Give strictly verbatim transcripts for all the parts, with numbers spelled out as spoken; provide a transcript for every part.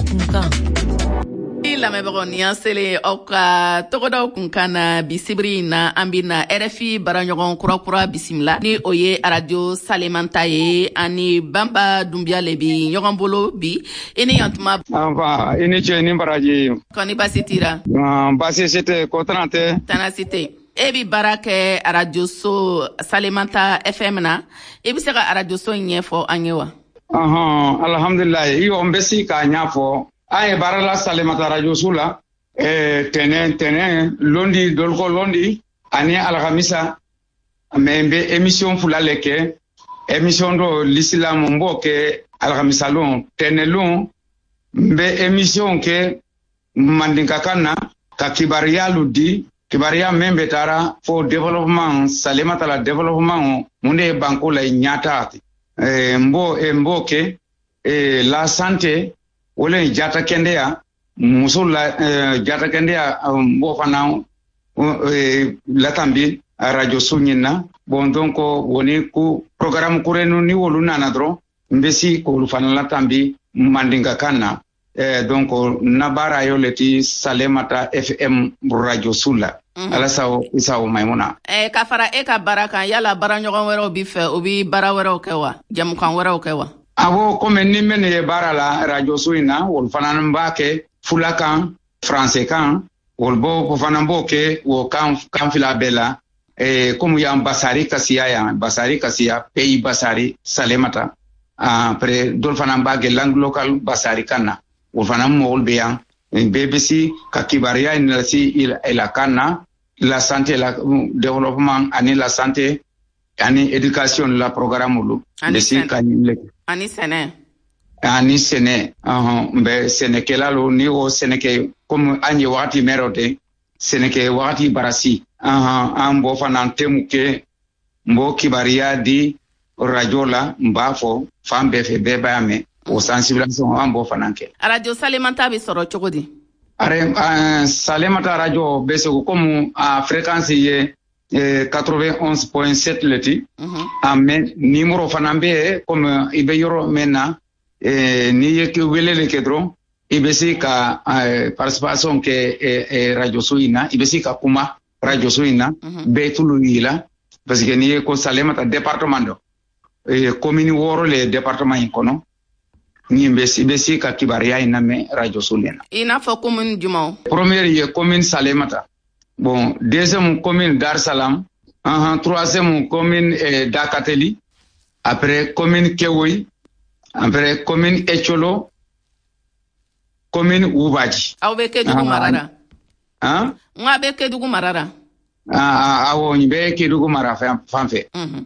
kunkan. lamɛnbagaw ni an selen aw ka tɔgɔdaw kunkan na bisibiri na an bɛna R F I baraɲɔgɔn kurakura bisimila ni o ye radio Salemata ye ani Bamba Dunbiya le bi ɲɔgɔn bolo bi i ni yantuma. Anfa i ni ce ni baraji. Kɔni baasi tira. Baasi si tɛ ko tana tɛ. Tana si tɛ. E bi baara kɛ radio so Salemata F M na i bɛ se ka radio so ɲɛfɔ an ye wa? Ɔhɔn alhamdulilayi iyo n bɛ se k'a ɲɛfɔ. An ye baara la Salemata radio so la eh, tɛnɛn tɛnɛn lundi doloko lundi ani alhamisa mɛ n bɛ émission fila le kɛ émission dɔ l'islam n b'o kɛ alhamisa lon tɛnɛn lon n bɛ émission kɛ mandinkakan na ka kibariyalu di kibariya min bɛ taara fo développement Salemata la développement mun de ye banko la ɲata eh, n b'o n b'o kɛ eh, la santé wala jata kendeya muso la uh, jata kendeya um, bo fana uh, latambi radio sunyina bon donc woni ku programme kurenu ni wolu nana dro mbesi ko lu fana latambi mandinga kana eh, donc nabara yoleti Salemata F M radio sula mm -hmm. ala sawo isawo maimuna eh ka fara e ka baraka yala bara ɲɔgɔn wɛrɛw bi fɛ o bi bara wɛrɛw kɛ wa jamukan wɛrɛw kɛ wa? Abo comme ni men ye bara la radio so ina wol fana mba ke fulakan français kan wol bo ko fana mbo ke wo kan kan fila bela e comme ya basari kasiya ya basari kasiya pays basari Salemata après dol fana mba ke langue local basari kana wol fana mo wol beya B B C ka kibaria ina si ila kana la santé la développement ani la santé ani éducation la programme lu de si kanile ani sene ani sene uh mbe sene kelalo ni o sene ke comme anye wakati merote sene ke wakati barasi uh ambo fana temu ke mbo kibaria di radio la mbafo fambe fe beba me o sensibilisation ambo fana ke radio Salemata bi soro chogodi are uh, Salemata radio beso comme a fréquence ye Eh, quatre-vingt-onze point sept leti mm -hmm. Amen numéro fanambe comme ibe yoro mena eh, ni yeke welele kedro ibe si ka eh, participation ke eh, eh, radio suina ibe si ka kuma radio suina mm -hmm. be tulu yila parce que ni ko Salemata département do eh, commune woro le département ikono ni be si be si ka kibaria ina me radio suina ina fo commune jumao première ye commune Salemata. Bon, deuxième commune Dar Salam, uh-huh, troisième commune eh, Dakateli, après commune Kewoy, après commune Echolo, commune Ubaji. Aw be Kedugu Marara. Hein? Nga be Kedugu Marara. Ah, awo nbe Kedugu Marara fanfe. Mhm.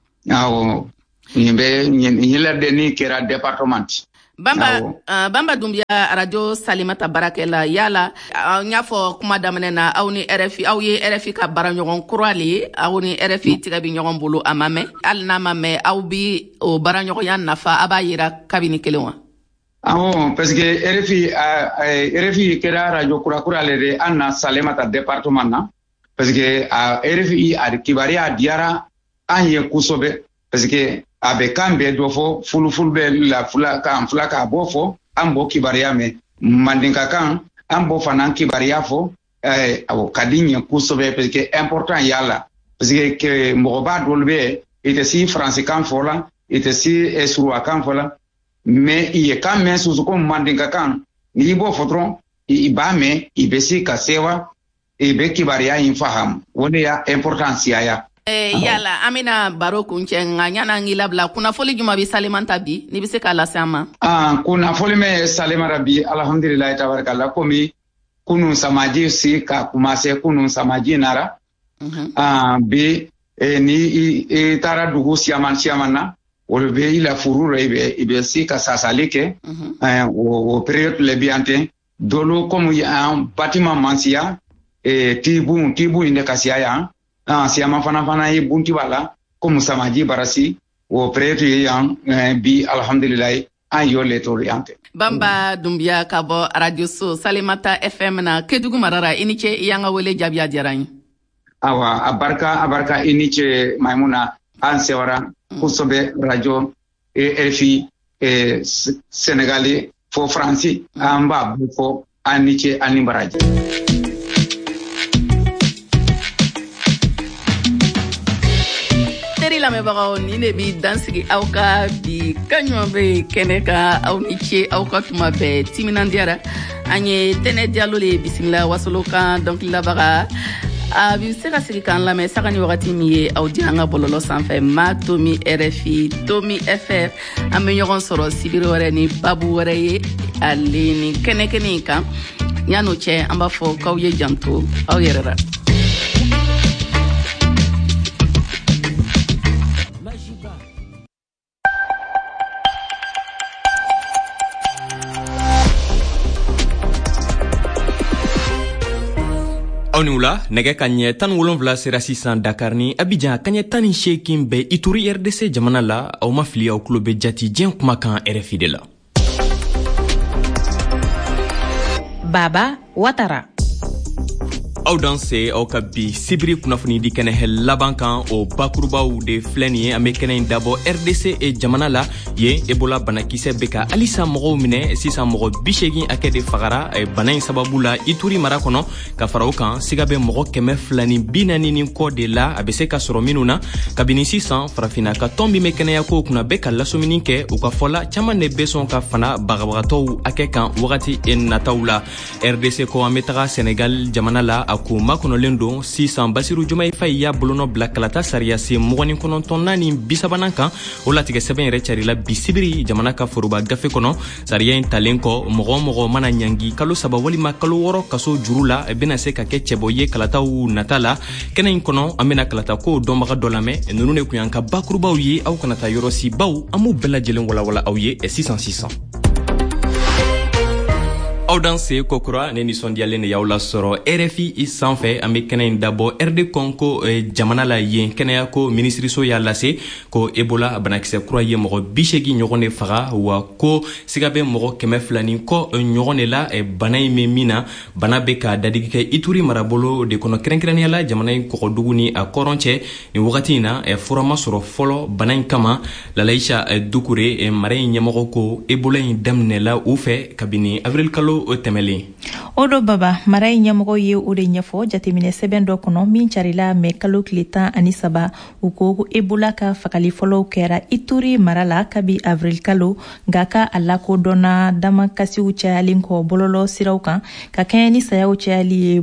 Awo nbe nyela deni kera département. Bamba uh, Bamba Dunbiya radio Salemata barakela yala uh, nyafo kuma daminɛ na aw ni R F I aw ye R F I ka bara ɲɔgɔn kura le aw ni R F I tiga bi ɲɔgɔn bolo a ma mɛn hali n'a ma mɛn aw bi o bara ɲɔgɔnya nafa a b'a yira kabini kelen wa? Awɔ parce que R F I uh, R F I kɛra radio kura kura le de an na Salemata département na parce que uh, R F I a kibaruya diyara an ye kosɛbɛ parce que a bɛ kan bɛɛ dɔ fɔ fulufulu bɛ la fula kan fula k'a bɔ fɔ an bɔ kibaruya mɛn mandinka kan an bɔ fana kibaruya fɔ ɛɛ awɔ ka di ɲɛ kosɛbɛ parce que important y'a la parce que mɔgɔba dɔw bɛ i tɛ si faransi kan fɔ la i tɛ si suruwa kan fɔ la mais i ye kan mɛn soso ko mandinka kan n'i b'o fɔ dɔrɔn i b'a mɛn i bɛ se ka sewa i bɛ kibaruya in faham o de y'a importance ya. Eh, yala amina baro kunche nga nyana ngila bla kuna foli juma bi Salemata bi ni bise kala sama ah kuna foli me Salemata bi alhamdulillah tabarakallah komi kunu samaji si ka kumase kunu samaji nara mm -hmm. ah bi e ni e tara dugu siaman siamana wol be ila furu rebe ibe si ka sasalike mm -hmm. eh o, o period le biante dolo komu ya bâtiment mansia e tibu tibu inde kasia ya ah siama fana fana ye bunti bala comme samaji barasi wo preto yan eh, bi alhamdulillah an yo le to yante Bamba Dunbiya ka bɔ radio so Salemata F M na Kedugu Marara i ni ce i y'an ka wele jaabiya diyara n ye. Awa a barika a barika i ni ce Maimuna an sewara kosɛbɛ radio R F I eh, Sénégali fo fransi amba fo aniche animbaraji. Teri lamɛbagaw ni ne bi dansigi aw ka bi kaɲuman be kɛnɛ ka aw ni ce aw ka tuma bɛɛ timinandiyara an ye tɛnɛ jalo le bisimila wasolo kan dɔnkililabaga a bi se ka sigi k'an lamɛn saga ni wagati min ye aw di an ka bɔlɔlɔ sanfɛ ma tomi R F I tomi F R an be ɲɔgɔn sɔrɔ sibiri wɛrɛ ni babu wɛrɛ ye ale ni kɛnɛkɛnɛ in kan yan'o cɛ an b'a fɔ k'aw ye janto aw yɛrɛ ra. aw ni wula nɛgɛ ka ɲɛ tan ni wolonwula sera sisan Dakar ni Abidjan ka ɲɛ tan ni seegin bɛ Ituri R D C jamana la aw ma fili aw tulo bɛ jati diɲɛ kumakan R F I de la. Baba Watara. aw dan se aw ka bi sibiri kunnafoni di kɛnɛ hɛ laban kan o bakurubaw de filɛ nin ye an be kɛnɛ in dabɔ R D C e jamana la yen ebola banakisɛ be ka halisa mɔgɔw minɛ sisan mɔgɔ bi seegin hakɛ de fagara bana in sababu la Ituri mara kɔnɔ ka fara o kan siga be mɔgɔ kɛmɛ fila ni bi naani ni kɔ de la a be se ka sɔrɔ minnu na kabini sisan farafina ka tɔn min be kɛnɛyakow kunna be ka lasomini kɛ u ka fɔla caman de be sɔn ka fana bagabagatɔw hakɛ kan wagati nataw la. R D C ko an be taga Senegal jamana la a ko makɔnɔlen don sisan Basiru Jumayi Fayi y'a bolonɔ bila kalata sariya se mɔgɔni kɔnɔntɔnna ni bisabanan kan o latigɛ sɛbɛn yɛrɛ carila bi sibiri jamana ka foroba gafe kɔnɔ sariya in talen kɔ mɔgɔ mɔgɔ mana ɲangi kalo saba walima kalo wɔrɔ kaso juru la bena se ka kɛ cɛbɔ ye kalataw nata la. kɛnɛ in kɔnɔ an bena kalata ko dɔnbaga dɔ lamɛn nunu de kun y'an ka bakurubaw ye aw kana ta yɔrɔ si baw an b'u bɛɛ lajɛlen walawala aw ye sisan sisan. aw dan se kokura ne nisɔndiyalen de y'aw lasɔrɔ R F I sanfɛ an be kɛnɛ in dabɔ R D Congo eh, jamana la yen kɛnɛya ko minisiriso y'a lase ko ebola banakisɛ kura ye mɔgɔ bi seegin ɲɔgɔn de faga wa ko siga be mɔgɔ kɛmɛ fila ni kɔ ɲɔgɔn de la eh, bana in be min na bana be ka dadigi kɛ Ituri marabolo de kɔnɔ kɛrɛnkɛrɛnnenya la jamana in kɔgɔdugu ni a kɔrɔn cɛ ni wagati in na eh, fura ma sɔrɔ fɔlɔ bana in kama Lalaisha eh, Dukure eh, mara in ɲɛmɔgɔ ko ebola in daminɛla u fɛ kabini avril kalo o tɛmɛlen. O do baba mara in ɲɛmɔgɔ ye o de ɲɛfɔ jateminɛ sɛbɛn dɔ kɔnɔ min carila mɛ kalo tile tan ani saba u ko ebola ka fagali fɔlɔw kɛra Ituri mara la kabi avril kalo nka ka a lakodɔnna damakasiw cayalen kɔ bɔlɔlɔ siraw kan ka kɛɲɛ ni sayaw cayali ye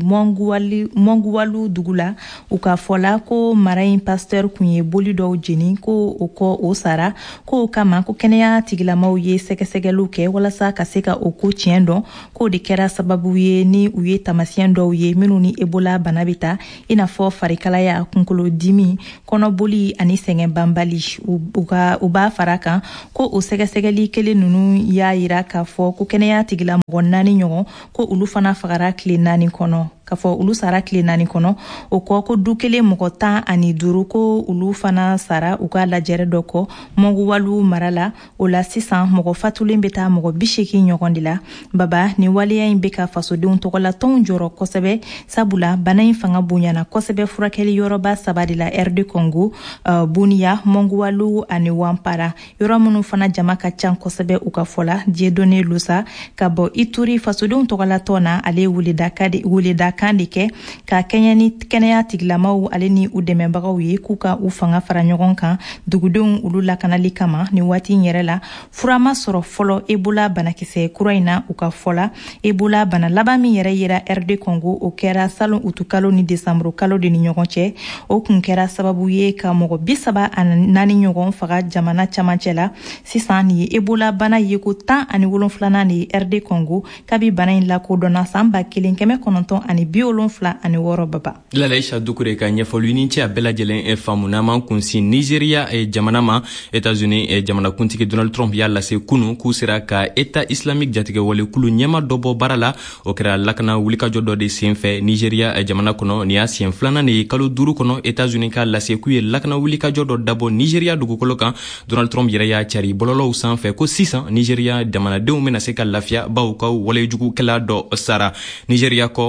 mɔnguwalu dugu la u ka fɔla ko mara in pasteur kun ye boli dɔw jeni ko o kɔ o sara ko o kama ko kɛnɛya tigilamaw ye sɛgɛsɛgɛliw kɛ walasa ka se ka o ko tiɲɛ dɔn ko de kɛra sababu ye ni u ye tamasiyɛn dɔw ye minnu ni ebola bana bɛ ta i n'a fɔ farikalaya kunkolo dimi kɔnɔboli ani sɛgɛn banbali u ka u b'a fara kan ko o sɛgɛsɛgɛli kelen ninnu y'a yira k'a fɔ ko kɛnɛya tigilamɔgɔ naani ɲɔgɔn ko olu fana fagara tile naani kɔnɔ k'a fɔ olu sara tile naani kɔnɔ o kɔ ko du kelen mɔgɔ tan ani duuru ko olu fana sara u ka lajɛrɛ dɔ kɔ mɔnguwalu mara la o la sisan mɔgɔ fatulen bɛ taa mɔgɔ bi seegin ɲɔgɔn de la baba ni waleya in bɛ ka fasodenw tɔgɔlatɔnw jɔrɔ kosɛbɛ sabula bana in fanga bonyana kosɛbɛ furakɛli yɔrɔba saba de la R D Congo uh, Bunia mɔnguwalu ani Wampara yɔrɔ minnu fana jama ka ca kosɛbɛ u ka fɔla Dieudonné Lusa ka bɔ Ituri fasodenw tɔgɔlatɔn na ale weleda weleda kan de kɛ ka kɛɲɛ ni kɛnɛya tigilamaw ale ni u dɛmɛbagaw ye k'u ka u fanga fara ɲɔgɔn kan dugudenw olu lakanali kama ni waati in yɛrɛ la fura ma sɔrɔ fɔlɔ ebola banakisɛ kura in na u ka fɔla ebola bana laban min yɛrɛ yera R D Congo o kɛra salon utu kalo ni desanburu kalo de ni ɲɔgɔn cɛ o kun kɛra sababu ye ka mɔgɔ bi saba ani naani ɲɔgɔn faga jamana camancɛ la sisan ni ye ebola bana ye ko tan ani wolonfilanan de ye R D Congo kabi bana in lakodɔnna san ba kelen kɛmɛ kɔnɔntɔn ani bi wolonfila ani wɔɔrɔ baba. Lalaisha Dukure ka ɲɛfɔli ni cɛ a bɛɛ lajɛlen faamu n'a man kunsi Nigeria jamana ma États-Unis jamana kuntigi Donald Trump y'a lase kunu k'u sera ka État islamique jatigɛ walekulu ɲɛma dɔ bɔ baara la o kɛra lakana wulikajɔ dɔ de senfɛ Nigeria jamana kɔnɔ ni y'a siɲɛ filanan de ye kalo duuru kɔnɔ États-Unis ka lase k'u ye lakana wulikajɔ dɔ dabɔ Nigeria dugukolo kan Donald Trump yɛrɛ y'a cari bɔlɔlɔw sanfɛ ko sisan Nigeria jamanadenw bɛna se ka lafiya baw ka walejugukɛla dɔ sara Nigeria kɔ an bɛ taga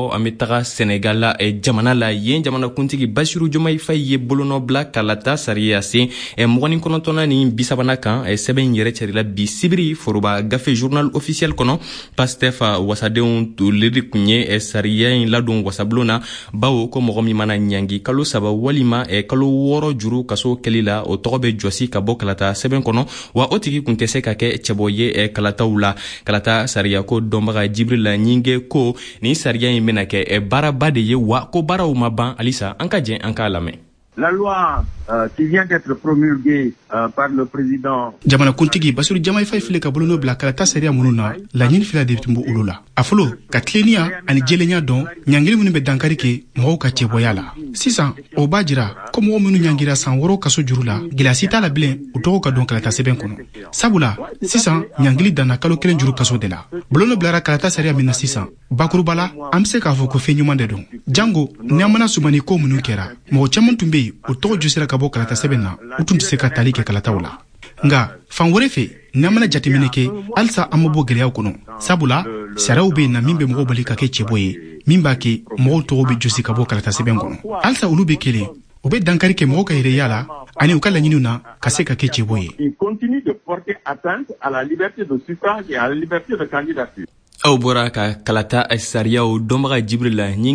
taga Senegal la eh, jamana la yen jamana kuntigi Basiru Diomaye Faye ye bolonɔ bila kalata sariya se eh, mɔgɔni kɔnɔntɔnna ni bisabana kan eh, sɛbɛn yɛrɛ cɛrila bi sibiri foroba gafe journal officiel kɔnɔ Pastef wasadenw toledi kun ye eh, sariya in ladon wasabulon na bawo ko mɔgɔ min mana ɲangi kalo saba walima eh, kalo wɔɔrɔ juru kaso kɛli la o tɔgɔ bɛ jɔsi ka bɔ kalata sɛbɛn kɔnɔ wa o tigi kun tɛ se ka kɛ cɛbɔ ye eh, kalataw la kalata sariya ko dɔnbaga Jibrila Ɲinge ko ni sariya in bɛna kɛ eh, baaraba de ye wa ko baaraw ma ban halisa an ka jɛn an k'a lamɛn. La loi euh, qui vient d'être promulguée euh, par le président jamana kuntigi Basiru Diomaye Faye file ka bolono bila kalata sariya minnu na laɲini fila de tun b'o olu la a fɔlɔ ka tileniya ani jɛlenya dɔn ɲangili minnu bɛ dankari kɛ mɔgɔw ka cɛbɔya la sisan o b'a jira ko mɔgɔ minnu ɲangira san wɔɔrɔ kaso juru la gɛlɛyasi t'a la bilen u tɔgɔ ka dɔn kalata sɛbɛn kɔnɔ sabula sisan ɲangili danna kalo kelen juru kaso de la bolono bilara kalata sariya min na sisan bakuruba la an bɛ se k'a fɔ ko fɛn ɲuman de don jango ni an mana sumani ko minnu kɛra mɔgɔ caman tun bɛ yen o tɔgɔ jusira ka bɔ kalata sɛbɛn na u tun tɛ se ka tali kɛ kalataw la nga fan wɛrɛ fɛ n'an mana jateminɛ kɛ halisa an ma bɔ gɛlɛyaw kɔnɔ sabula sariyaw bɛ yen na min bɛ mɔgɔw bali ka kɛ cɛbɔ ye min b'a kɛ mɔgɔw tɔgɔ bɛ josi ka bɔ kalata sɛbɛn kɔnɔ halisa olu bɛ kelen u bɛ dankari kɛ mɔgɔw ka yɛrɛya la ani u ka laɲiniw na ka se ka kɛ cɛbɔ ye. Il continue de porter atteinte à la liberté de suffrage et à la liberté de candidature. aw bɔra ka kalata sariyaw dɔnbaga Jibrila Ɲinge